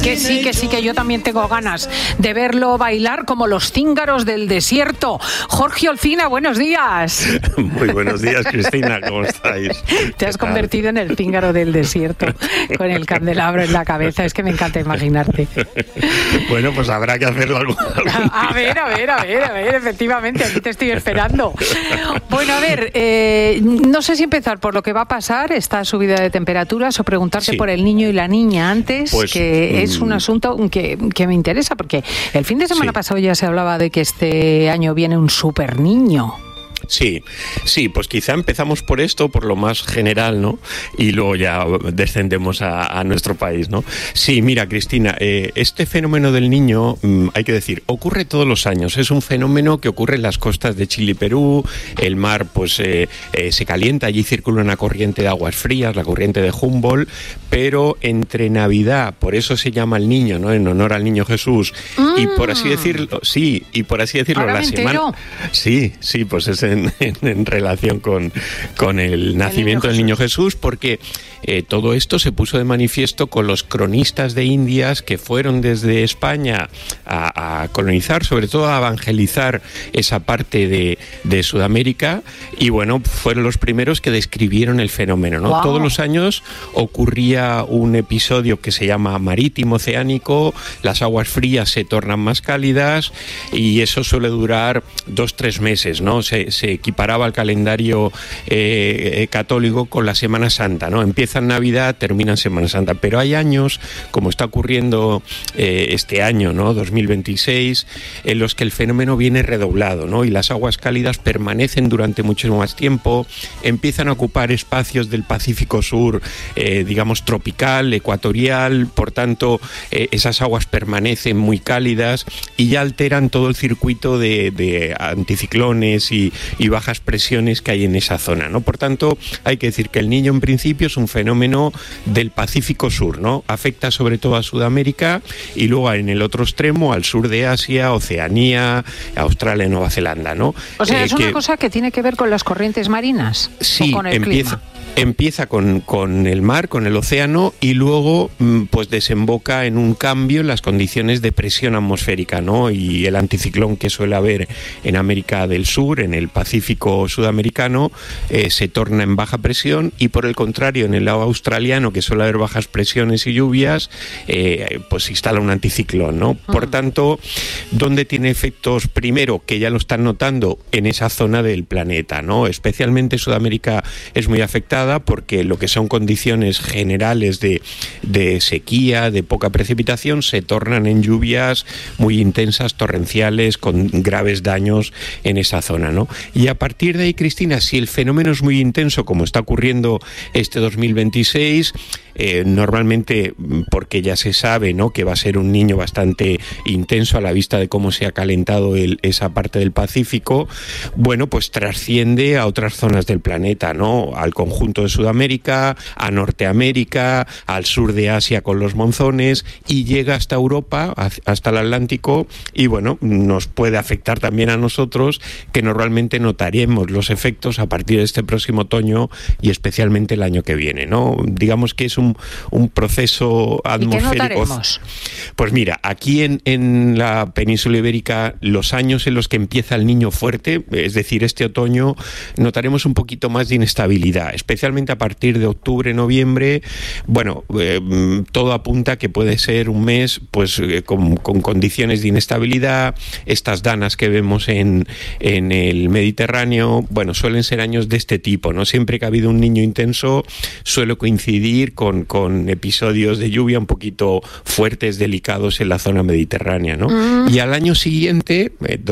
que yo también tengo ganas de verlo bailar como los cíngaros del desierto. Jorge Olcina, buenos días. Muy buenos días, Cristina, ¿cómo estáis? Te has convertido en el cíngaro del desierto, con el candelabro en la cabeza. Es que me encanta imaginarte. Bueno, pues habrá que hacerlo algún día. A ver, efectivamente, aquí te estoy esperando. Bueno, a ver, no sé si empezar por lo que va a pasar, esta subida de temperaturas, o preguntarte por el niño y la niña antes, pues, que es un asunto que me interesa, porque el fin de semana pasado ya se hablaba de que este año viene un super niño. Sí, pues quizá empezamos por esto, por lo más general, ¿no? Y luego ya descendemos a nuestro país, ¿no? Sí, mira, Cristina, este fenómeno del niño, hay que decir, ocurre todos los años. Es un fenómeno que ocurre en las costas de Chile y Perú. El mar, pues, se calienta, allí circula una corriente de aguas frías, la corriente de Humboldt, pero entre Navidad, por eso se llama el niño, ¿no? En honor al niño Jesús. Y por así decirlo, ¿Ahora la semana... Sí, pues es en relación con el nacimiento del niño Jesús, porque todo esto se puso de manifiesto con los cronistas de Indias que fueron desde España a colonizar, sobre todo a evangelizar esa parte de Sudamérica, y bueno, fueron los primeros que describieron el fenómeno, ¿no? Wow. Todos los años ocurría un episodio que se llama marítimo oceánico, las aguas frías se tornan más cálidas y eso suele durar 2-3 meses, ¿no? Se equiparaba al calendario católico con la Semana Santa, ¿no? Empieza en Navidad, termina en Semana Santa, pero hay años, como está ocurriendo este año, ¿no? 2026, en los que el fenómeno viene redoblado, ¿no? Y las aguas cálidas permanecen durante mucho más tiempo, empiezan a ocupar espacios del Pacífico Sur, digamos tropical, ecuatorial, por tanto esas aguas permanecen muy cálidas y ya alteran todo el circuito de anticiclones y bajas presiones que hay en esa zona, ¿no? Por tanto, hay que decir que el niño en principio es un fenómeno del Pacífico Sur, ¿no? Afecta sobre todo a Sudamérica y luego en el otro extremo al sur de Asia, Oceanía, Australia y Nueva Zelanda, ¿no? O sea, es una cosa que tiene que ver con las corrientes marinas. Sí, ¿o con el clima? Empieza con el mar, con el océano, y luego pues desemboca en un cambio en las condiciones de presión atmosférica, ¿no? Y el anticiclón que suele haber en América del Sur, en el Pacífico sudamericano, se torna en baja presión, y por el contrario, en el lado australiano, que suele haber bajas presiones y lluvias, pues se instala un anticiclón, ¿no? Por tanto, ¿dónde tiene efectos? Primero, que ya lo están notando en esa zona del planeta, ¿no? Especialmente Sudamérica es muy afectada, porque lo que son condiciones generales de sequía, de poca precipitación, se tornan en lluvias muy intensas, torrenciales, con graves daños en esa zona, ¿no? Y a partir de ahí, Cristina, si el fenómeno es muy intenso, como está ocurriendo este 2026, normalmente porque ya se sabe, ¿no?, que va a ser un niño bastante intenso a la vista de cómo se ha calentado esa parte del Pacífico, bueno, pues trasciende a otras zonas del planeta, ¿no?, al conjunto de Sudamérica, a Norteamérica, al sur de Asia con los monzones, y llega hasta Europa, hasta el Atlántico, y bueno, nos puede afectar también a nosotros, que normalmente notaremos los efectos a partir de este próximo otoño y especialmente el año que viene, ¿no? Digamos que es un proceso atmosférico. ¿Y qué notaremos? Pues mira, aquí en la península ibérica, los años en los que empieza el niño fuerte, es decir, este otoño, notaremos un poquito más de inestabilidad, especialmente a partir de octubre, noviembre. Bueno, todo apunta que puede ser un mes pues con condiciones de inestabilidad. Estas danas que vemos en el Mediterráneo, bueno, suelen ser años de este tipo, ¿no? Siempre que ha habido un niño intenso, suele coincidir con episodios de lluvia un poquito fuertes, delicados en la zona mediterránea, ¿no? Y al año siguiente,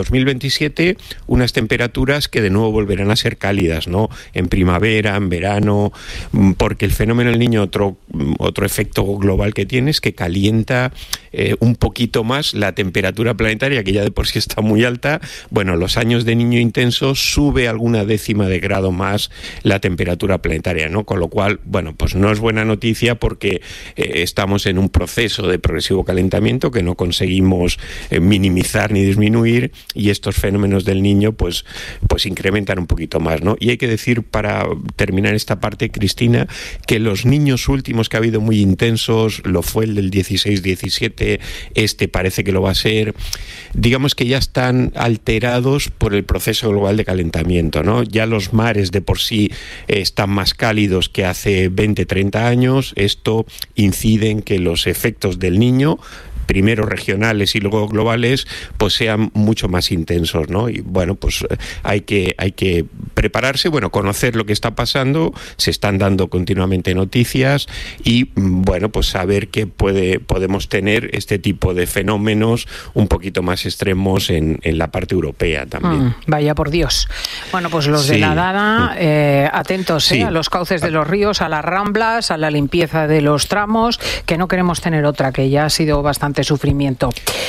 2027, unas temperaturas que de nuevo volverán a ser cálidas, ¿no? En primavera, en verano, porque el fenómeno del niño, otro efecto global que tiene es que calienta un poquito más la temperatura planetaria, que ya de por sí está muy alta. Bueno, los años de niño intenso sube alguna décima de grado más la temperatura planetaria, ¿no? Con lo cual, bueno, pues no es buena noticia porque estamos en un proceso de progresivo calentamiento que no conseguimos minimizar ni disminuir, y estos fenómenos del niño pues incrementan un poquito más, ¿no? Y hay que decir, para terminar esta parte, Cristina, que los niños últimos que ha habido muy intensos, lo fue el del 16-17, parece que lo va a ser, digamos que ya están alterados por el proceso global de calentamiento, ¿no? Ya los mares de por sí están más cálidos que hace 20-30 años. Esto incide en que los efectos del niño, primero regionales y luego globales, pues sean mucho más intensos, ¿no? Y bueno, pues hay que prepararse, bueno, conocer lo que está pasando, se están dando continuamente noticias y bueno, pues saber que podemos tener este tipo de fenómenos un poquito más extremos en la parte europea también. Vaya por Dios. Bueno, pues los de la Dada, atentos a los cauces de los ríos, a las ramblas, a la limpieza de los tramos, que no queremos tener otra, que ya ha sido bastante sufrimiento.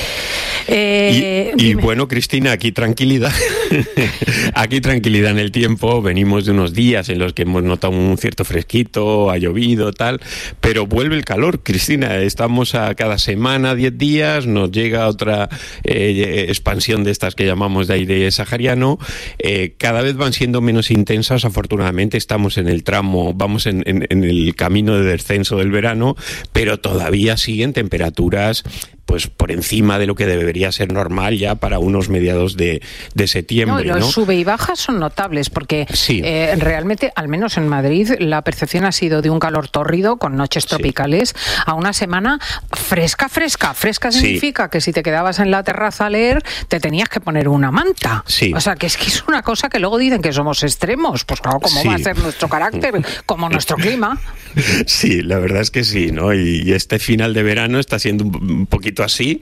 Y bueno, Cristina, aquí tranquilidad. Aquí tranquilidad en el tiempo. Venimos de unos días en los que hemos notado un cierto fresquito, ha llovido, tal, pero vuelve el calor, Cristina. Estamos a cada semana, 10 días, nos llega otra expansión de estas que llamamos de aire sahariano. Cada vez van siendo menos intensas, afortunadamente. Estamos en el tramo, vamos en el camino de descenso del verano, pero todavía siguen temperaturas pues por encima de lo que debería ser normal ya para unos mediados de septiembre. No, y los sube y bajas son notables, porque realmente, al menos en Madrid, la percepción ha sido de un calor tórrido con noches tropicales a una semana fresca. Fresca significa que si te quedabas en la terraza a leer, te tenías que poner una manta. O sea, que es una cosa que luego dicen que somos extremos. Pues claro, ¿cómo va a ser nuestro carácter? Como nuestro clima. Sí, la verdad es que sí, ¿no? Y este final de verano está siendo un poquito así,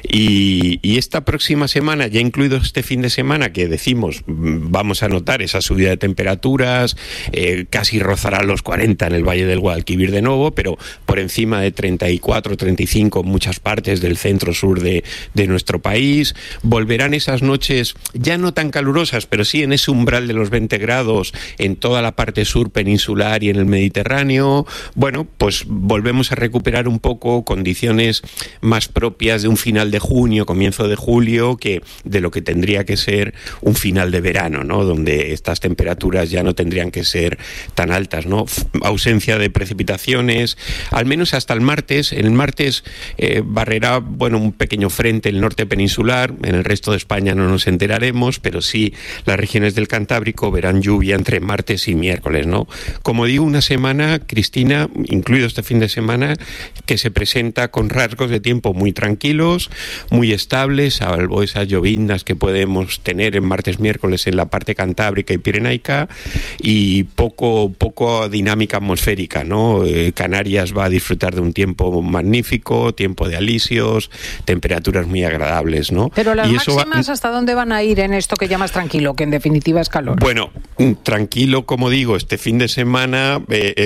y esta próxima semana, ya incluido este fin de semana, que decimos vamos a notar esa subida de temperaturas, casi rozará los 40 en el Valle del Guadalquivir de nuevo, pero por encima de 34, 35 en muchas partes del centro-sur de nuestro país. Volverán esas noches ya no tan calurosas, pero sí en ese umbral de los 20 grados en toda la parte sur peninsular y en el Mediterráneo. Bueno, pues volvemos a recuperar un poco condiciones más propias de un final de junio, comienzo de julio, que de lo que tendría que ser un final de verano, ¿no? Donde estas temperaturas ya no tendrían que ser tan altas, ¿no? Ausencia de precipitaciones, al menos hasta el martes. El martes barrerá, bueno, un pequeño frente el norte peninsular. En el resto de España no nos enteraremos, pero sí las regiones del Cantábrico verán lluvia entre martes y miércoles, ¿no? Como digo, una semana, Cristina, incluido este fin de semana, que se presenta con rasgos de tiempo muy tranquilos, muy estables, salvo esas lloviznas que podemos tener en martes, miércoles en la parte cantábrica y pirenaica, y poco dinámica atmosférica, ¿no? Canarias va a disfrutar de un tiempo magnífico, tiempo de alisios, temperaturas muy agradables, ¿no? Pero las máximas, ¿hasta dónde van a ir en esto que llamas tranquilo, que en definitiva es calor? Bueno, tranquilo, como digo, este fin de semana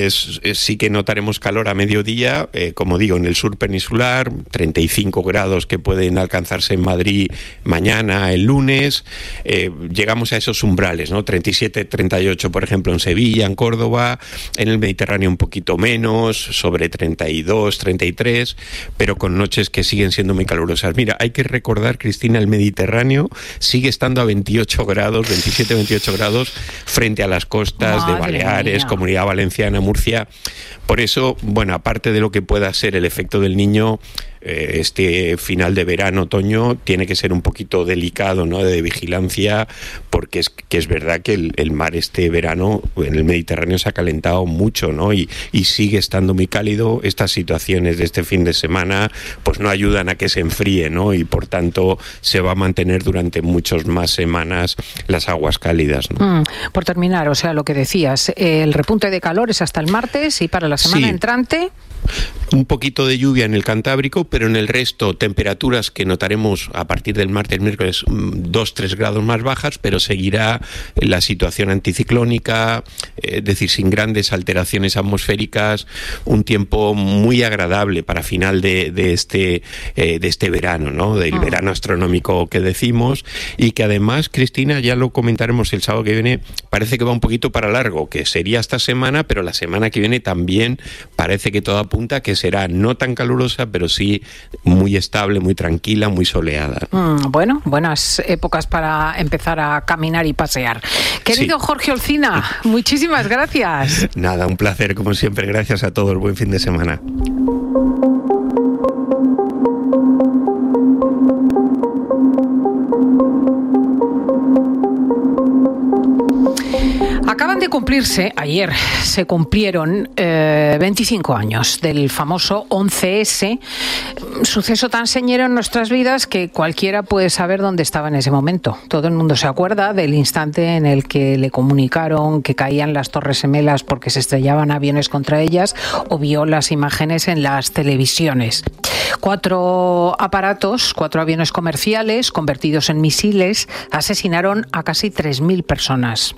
sí que notaremos calor a mediodía, como digo, en el sur peninsular, 35 grados que pueden alcanzarse en Madrid mañana, el lunes. Llegamos a esos umbrales, ¿no? 37, 38, por ejemplo, en Sevilla, en Córdoba, en el Mediterráneo un poquito menos, sobre 32, 33, pero con noches que siguen siendo muy calurosas. Mira, hay que recordar, Cristina, el Mediterráneo sigue estando a 28 grados, 27, 28 grados, frente a las costas de Baleares, Comunidad Valenciana, Murcia. Por eso, bueno, aparte de lo que pueda ser el efecto del niño, este final de verano, otoño, tiene que ser un poquito delicado, ¿no? De vigilancia, porque es verdad que el mar este verano en el Mediterráneo se ha calentado mucho, ¿no? Y sigue estando muy cálido. Estas situaciones de este fin de semana pues no ayudan a que se enfríe, ¿no? Y por tanto se va a mantener durante muchas más semanas las aguas cálidas, ¿no? Por terminar, o sea, lo que decías, el repunte de calor es hasta el martes, y para la semana entrante... Un poquito de lluvia en el Cantábrico, pero en el resto temperaturas que notaremos a partir del martes, miércoles 2-3 grados más bajas, pero seguirá la situación anticiclónica, es decir, sin grandes alteraciones atmosféricas, un tiempo muy agradable para final final de este verano, ¿no? Del verano astronómico que decimos, y que además, Cristina, ya lo comentaremos el sábado que viene, parece que va un poquito para largo, que sería esta semana, pero la semana que viene también parece que todo apunta que será no tan calurosa, pero sí muy estable, muy tranquila, muy soleada. Bueno, buenas épocas para empezar a caminar y pasear. Querido Jorge Olcina, muchísimas gracias. Nada, un placer como siempre. Gracias a todos. Buen fin de semana. Acaban de cumplirse, ayer se cumplieron 25 años del famoso 11S, suceso tan señero en nuestras vidas que cualquiera puede saber dónde estaba en ese momento. Todo el mundo se acuerda del instante en el que le comunicaron que caían las Torres Gemelas porque se estrellaban aviones contra ellas, o vio las imágenes en las televisiones. 4 aviones comerciales convertidos en misiles asesinaron a casi 3.000 personas.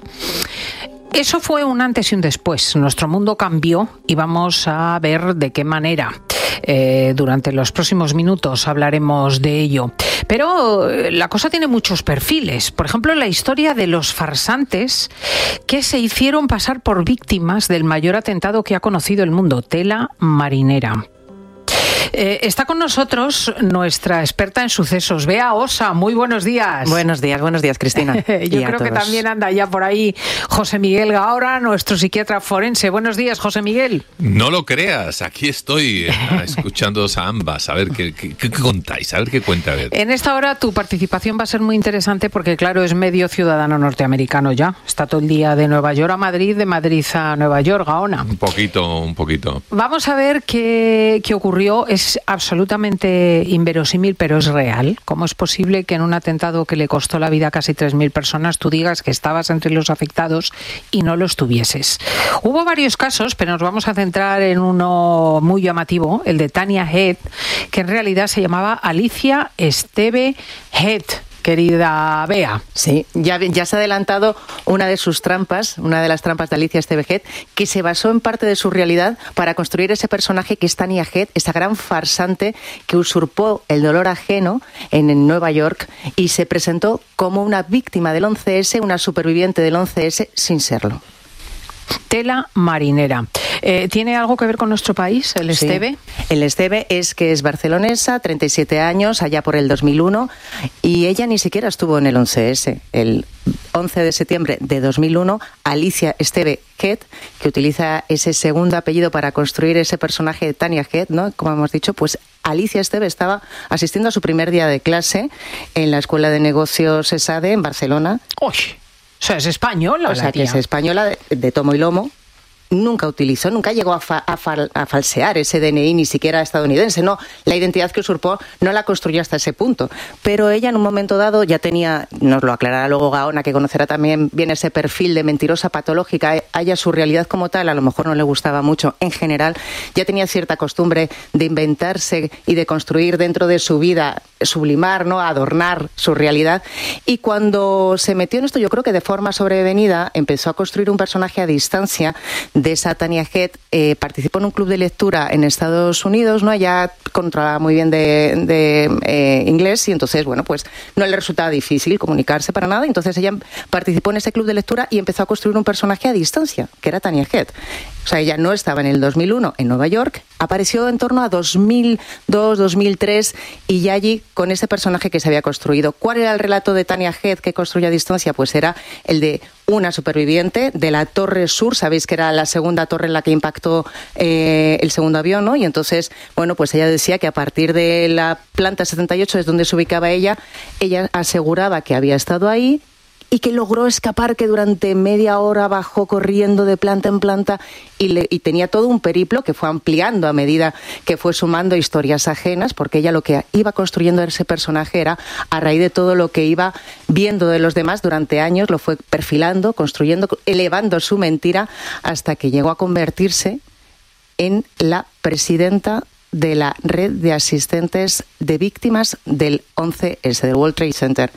Eso fue un antes y un después. Nuestro mundo cambió y vamos a ver de qué manera. Durante los próximos minutos hablaremos de ello. Pero la cosa tiene muchos perfiles. Por ejemplo, la historia de los farsantes que se hicieron pasar por víctimas del mayor atentado que ha conocido el mundo, Tela Marinera. Está con nosotros nuestra experta en sucesos, Bea Osa. Muy buenos días. Buenos días, Cristina. Yo creo que también anda ya por ahí José Miguel Gaora, nuestro psiquiatra forense. Buenos días, José Miguel. No lo creas, aquí estoy escuchándoos a ambas, a ver qué contáis, a ver qué cuenta. A ver. En esta hora tu participación va a ser muy interesante porque, claro, es medio ciudadano norteamericano ya. Está todo el día de Nueva York a Madrid, de Madrid a Nueva York, Gaona. Un poquito. Vamos a ver qué ocurrió. Es absolutamente inverosímil, pero es real. ¿Cómo es posible que en un atentado que le costó la vida a casi 3.000 personas tú digas que estabas entre los afectados y no lo estuvieses? Hubo varios casos, pero nos vamos a centrar en uno muy llamativo, el de Tania Head, que en realidad se llamaba Alicia Esteve Head. Querida Bea. Sí, ya se ha adelantado una de las trampas de Alicia Esteve Head, que se basó en parte de su realidad para construir ese personaje que es Tania Head, esa gran farsante que usurpó el dolor ajeno en Nueva York y se presentó como una víctima del 11S, una superviviente del 11S sin serlo. Tela Marinera. ¿Tiene algo que ver con nuestro país, el Esteve? Sí. El Esteve es barcelonesa, 37 años, allá por el 2001, y ella ni siquiera estuvo en el 11S. El 11 de septiembre de 2001, Alicia Esteve Head, que utiliza ese segundo apellido para construir ese personaje de Tania Head, ¿no? Como hemos dicho, pues Alicia Esteve estaba asistiendo a su primer día de clase en la Escuela de Negocios ESADE en Barcelona. ¡Uy! O sea, es española. O sea, que es española de tomo y lomo. Nunca llegó a falsear ese DNI, ni siquiera estadounidense. No, la identidad que usurpó no la construyó hasta ese punto. Pero ella en un momento dado ya tenía, nos lo aclarará luego Gaona, que conocerá también bien ese perfil de mentirosa patológica. A ella su realidad como tal a lo mejor no le gustaba mucho. En general ya tenía cierta costumbre de inventarse y de construir dentro de su vida, sublimar, ¿no? Adornar su realidad. Y cuando se metió en esto, yo creo que de forma sobrevenida, empezó a construir un personaje a distancia de esa Tania Head. Participó en un club de lectura en Estados Unidos, ¿no? Ella controlaba muy bien de inglés y entonces, bueno, pues no le resultaba difícil comunicarse para nada. Entonces ella participó en ese club de lectura y empezó a construir un personaje a distancia, que era Tania Head. O sea, ella no estaba en el 2001 en Nueva York, apareció en torno a 2002, 2003 y ya allí con ese personaje que se había construido. ¿Cuál era el relato de Tania Head que construyó a distancia? Pues era el de una superviviente de la Torre Sur. Sabéis que era la segunda torre en la que impactó el segundo avión, ¿no? Y entonces, bueno, pues ella decía que a partir de la planta 78 es donde se ubicaba ella. Ella aseguraba que había estado ahí y que logró escapar, que durante media hora bajó corriendo de planta en planta y tenía todo un periplo que fue ampliando a medida que fue sumando historias ajenas, porque ella lo que iba construyendo ese personaje era a raíz de todo lo que iba viendo de los demás durante años, lo fue perfilando, construyendo, elevando su mentira hasta que llegó a convertirse en la presidenta de la red de asistentes de víctimas del 11S, del World Trade Center.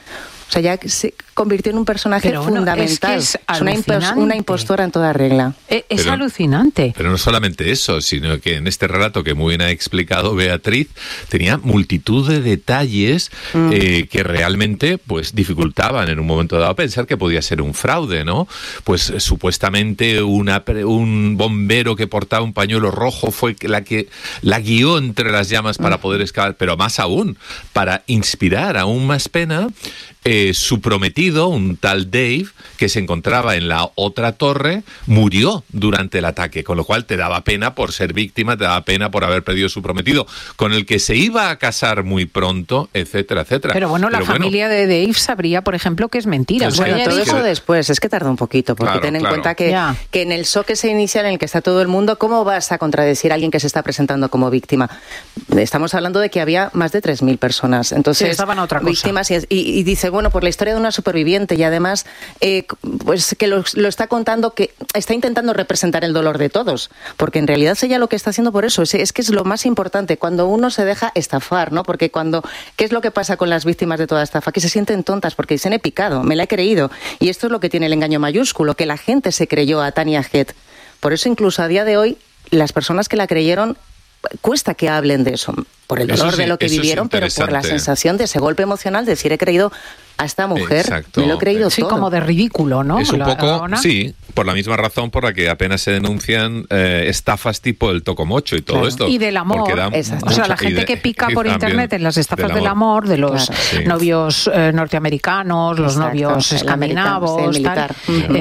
O sea, ya se convirtió en un personaje fundamental. Es una impostora en toda regla. Es alucinante. Pero no solamente eso, sino que en este relato que muy bien ha explicado Beatriz, tenía multitud de detalles que realmente pues dificultaban en un momento dado pensar que podía ser un fraude, ¿no? Pues supuestamente un bombero que portaba un pañuelo rojo fue la que la guió entre las llamas para poder escapar, pero más aún, para inspirar aún más pena, su prometido, un tal Dave, que se encontraba en la otra torre, murió durante el ataque, con lo cual te daba pena por ser víctima, te daba pena por haber perdido su prometido, con el que se iba a casar muy pronto, etcétera, etcétera. Pero bueno, la familia de Dave sabría, por ejemplo, que es mentira. Bueno, todo eso después, es que tarda un poquito, porque ten en cuenta que en el shock ese inicial en el que está todo el mundo, ¿cómo vas a contradecir a alguien que se está presentando como víctima? Estamos hablando de que había más de 3.000 personas, entonces estaban a otra cosa. Víctimas, y dice, bueno, por la historia de una superviviente, y además pues que lo está contando, que está intentando representar el dolor de todos, porque en realidad ella lo que está haciendo por eso es que es lo más importante, cuando uno se deja estafar, ¿no? Porque ¿qué es lo que pasa con las víctimas de toda estafa? Que se sienten tontas porque dicen, he picado, me la he creído, y esto es lo que tiene el engaño mayúsculo, que la gente se creyó a Tania Head. Por eso incluso a día de hoy las personas que la creyeron cuesta que hablen de eso, por el dolor de lo que vivieron, pero por la sensación de ese golpe emocional de decir, he creído a esta mujer, me lo he creído todo. Sí, como de ridículo, ¿no? Es un poco, sí, por la misma razón por la que apenas se denuncian estafas tipo el tocomocho y todo esto. Y del amor. O sea, la gente que pica por internet en las estafas del amor, de los novios norteamericanos, los novios escandinavos, tal,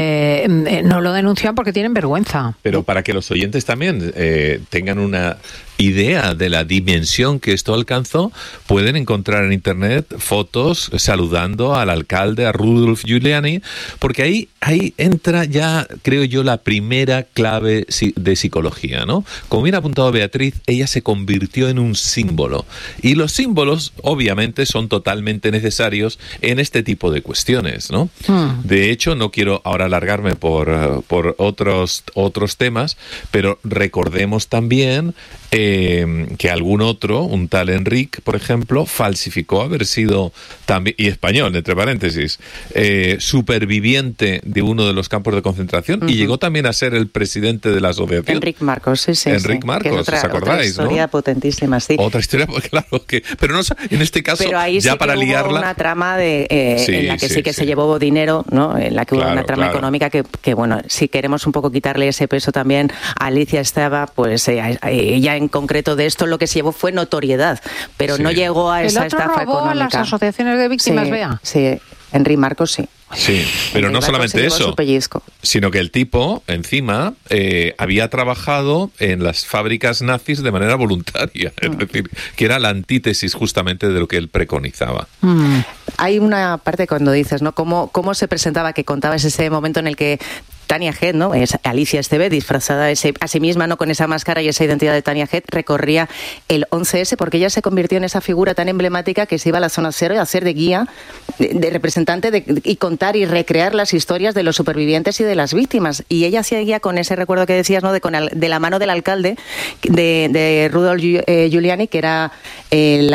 no lo denuncian porque tienen vergüenza. Pero para que los oyentes también tengan una idea de la dimensión que esto alcanzó, pueden encontrar en internet fotos saludando al alcalde, a Rudolph Giuliani, porque ahí entra ya, creo yo, la primera clave de psicología, ¿no? Como bien ha apuntado Beatriz, ella se convirtió en un símbolo, y los símbolos obviamente son totalmente necesarios en este tipo de cuestiones, ¿no? De hecho, no quiero ahora alargarme por otros temas, pero recordemos también que algún otro, un tal Enric, por ejemplo, falsificó haber sido también, y español, entre paréntesis, superviviente de uno de los campos de concentración, y llegó también a ser el presidente de la asociación. Enric Marcos, sí. Enric Marcos, ¿os acordáis? Otra historia potentísima, sí. Otra historia, claro, pero no, en este caso, pero ahí ya sí para liarla... Hubo una trama en la que sí que se llevó dinero, ¿no? En la que hubo una trama económica que, bueno, si queremos un poco quitarle ese peso también a Alicia Esteva, pues ella en concreto de esto lo que se llevó fue notoriedad, pero no llegó a esa estafa económica. A las asociaciones de víctimas, Bea. Sí, Enric Marcos sí. Sí, pero no solamente eso, sino que el tipo, encima, había trabajado en las fábricas nazis de manera voluntaria, es decir, que era la antítesis justamente de lo que él preconizaba. Hay una parte cuando dices, ¿no? Cómo se presentaba, que contabas ese momento en el que Tania Head, ¿no? Es Alicia Esteve, disfrazada a sí misma, ¿no? Con esa máscara y esa identidad de Tania Head, recorría el 11S porque ella se convirtió en esa figura tan emblemática que se iba a la zona cero a hacer de guía, de representante y contar y recrear las historias de los supervivientes y de las víctimas. Y ella hacía guía con ese recuerdo que decías, ¿no? De la mano del alcalde de Rudolph Giuliani, que era el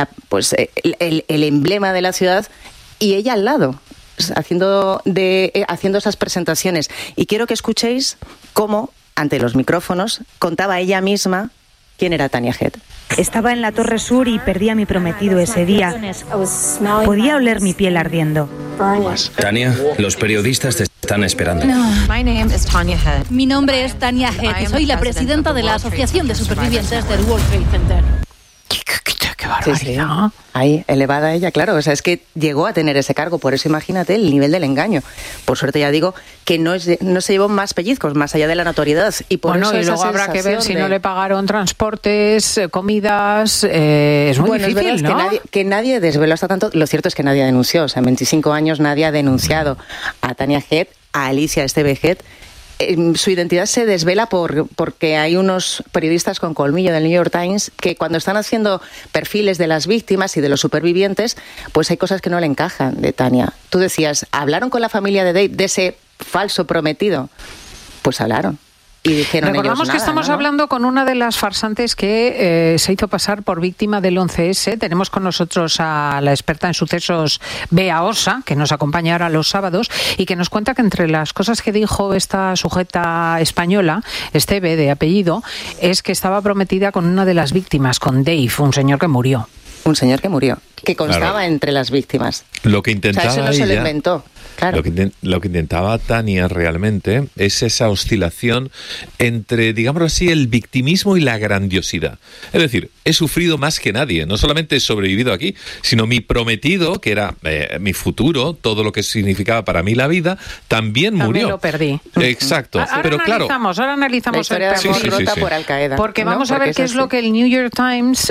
emblema de la ciudad, y ella al lado, haciendo esas presentaciones. Y quiero que escuchéis cómo, ante los micrófonos, contaba ella misma quién era Tania Head. Estaba en la Torre Sur y perdí a mi prometido ese día. Podía oler mi piel ardiendo. Tania, los periodistas te están esperando. Mi nombre es Tania Head y soy la presidenta de la Asociación de Supervivientes del World Trade Center. ¡Qué barbaridad! Sí. Ahí, elevada ella, claro. O sea, es que llegó a tener ese cargo. Por eso imagínate el nivel del engaño. Por suerte ya digo que no se llevó más pellizcos, más allá de la notoriedad. Y por eso y luego habrá que ver si no le pagaron transportes, comidas... es muy difícil, es ¿no? Que nadie desveló hasta tanto. Lo cierto es que nadie denunció. O sea, en 25 años nadie ha denunciado a Tania Head, a Alicia Esteve Head. Su identidad se desvela porque hay unos periodistas con colmillo del New York Times que cuando están haciendo perfiles de las víctimas y de los supervivientes, pues hay cosas que no le encajan de Tania. Tú decías, ¿hablaron con la familia de Dave, de ese falso prometido? Pues hablaron. Y dijeron Recordamos ellos, que estamos hablando con una de las farsantes que se hizo pasar por víctima del 11S. Tenemos con nosotros a la experta en sucesos Bea Osa, que nos acompaña ahora los sábados y que nos cuenta que entre las cosas que dijo esta sujeta española, Esteve de apellido, es que estaba prometida con una de las víctimas, con Dave, un señor que murió. Un señor que murió, que constaba entre las víctimas. Lo que intentaba eso no se lo inventó. Claro. Lo que intentaba Tania realmente es esa oscilación entre, digámoslo así, el victimismo y la grandiosidad. Es decir, he sufrido más que nadie. No solamente he sobrevivido aquí, sino mi prometido, que era mi futuro, todo lo que significaba para mí la vida, también murió. Lo perdí. Exacto. Ahora analizamos la historia de amor rota por Al Qaeda. Porque vamos a ver qué es lo que el New York Times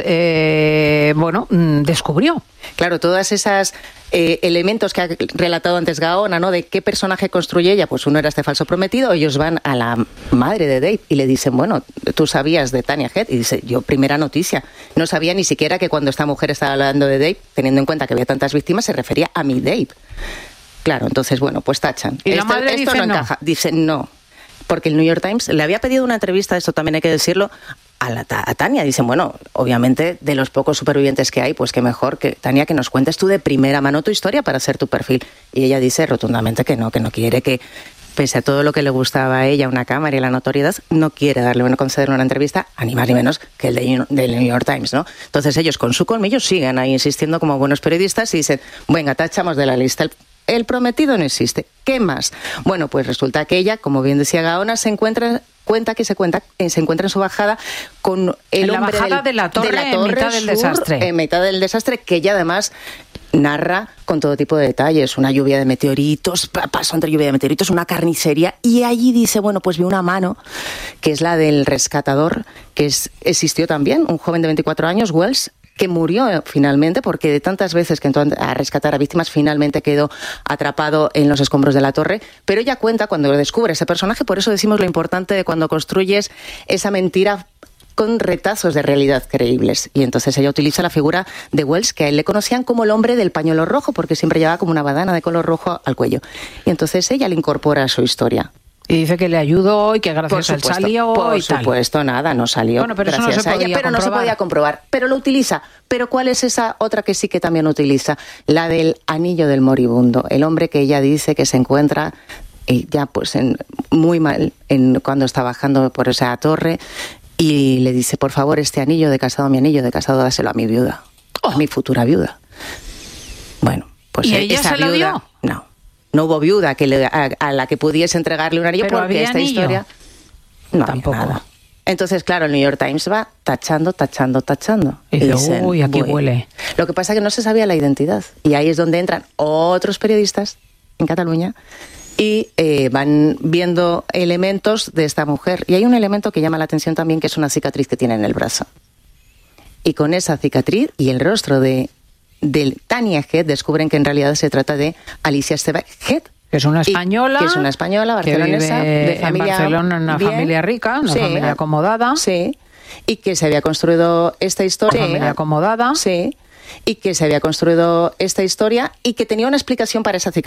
descubrió. Claro, todas esas elementos que ha relatado antes Gaona, ¿no? De qué personaje construye ella, pues uno era este falso prometido. Ellos van a la madre de Dave y le dicen, bueno, ¿tú sabías de Tanya Head? Y dice, yo primera noticia. No sabía ni siquiera que cuando esta mujer estaba hablando de Dave, teniendo en cuenta que había tantas víctimas, se refería a mi Dave. Claro, entonces, bueno, pues tachan. ¿Y la madre esto dice no encaja? Dice no. Porque el New York Times le había pedido una entrevista, esto también hay que decirlo, a Tania. Dicen, bueno, obviamente de los pocos supervivientes que hay, pues qué mejor que Tania que nos cuentes tú de primera mano tu historia para hacer tu perfil. Y ella dice rotundamente que no quiere, que pese a todo lo que le gustaba a ella, una cámara y la notoriedad, no quiere concederle una entrevista, a ni más ni menos que el del New York Times, ¿no? Entonces ellos con su colmillo siguen ahí insistiendo como buenos periodistas y dicen, venga, tachamos de la lista. El prometido no existe. ¿Qué más? Bueno, pues resulta que ella, como bien decía Gaona, se encuentra en su bajada con el hombre de la torre en mitad del desastre. En mitad del desastre, que ella además narra con todo tipo de detalles, una lluvia de meteoritos, pasó entre lluvia de meteoritos, una carnicería, y allí dice, bueno, pues vi una mano, que es la del rescatador, que existió también, un joven de 24 años, Wells, que murió finalmente porque de tantas veces que entró a rescatar a víctimas finalmente quedó atrapado en los escombros de la torre. Pero ella cuenta cuando descubre ese personaje, por eso decimos lo importante de cuando construyes esa mentira con retazos de realidad creíbles. Y entonces ella utiliza la figura de Wells, que a él le conocían como el hombre del pañuelo rojo, porque siempre llevaba como una bandana de color rojo al cuello. Y entonces ella le incorpora a su historia. Y dice que le ayudó y que gracias a él salió por y tal. Por supuesto, nada, no salió. Bueno, pero gracias eso no se podía comprobar. Pero lo utiliza. Pero ¿cuál es esa otra que sí que también utiliza? La del anillo del moribundo. El hombre que ella dice que se encuentra ya pues muy mal cuando está bajando por esa torre y le dice, por favor, mi anillo de casado, dáselo a mi viuda, a mi futura viuda. Bueno, pues ¿y ella esa se viuda, lo dio? No hubo viuda a la que pudiese entregarle un anillo, porque esta anillo. historia no tampoco. Había nada. Entonces, claro, el New York Times va tachando. Y dice, uy, aquí huele. Lo que pasa es que no se sabía la identidad. Y ahí es donde entran otros periodistas en Cataluña y van viendo elementos de esta mujer. Y hay un elemento que llama la atención también, que es una cicatriz que tiene en el brazo. Y con esa cicatriz y el rostro de Tanya Head descubren que en realidad se trata de Alicia Esteve Head. Que es una española. Que es una española barcelonesa. Que vive de familia en Barcelona, una familia rica, una familia acomodada. Sí. Y que se había construido esta historia. Una familia acomodada. Sí. Y que se había construido esta historia y que tenía una explicación para esa cicatriz.